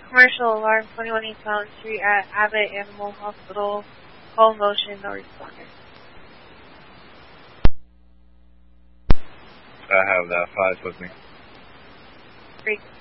Commercial alarm 21 East Mountain Street at Abbott Animal Hospital. Call motion, no responder. I have that 5 with me. Great.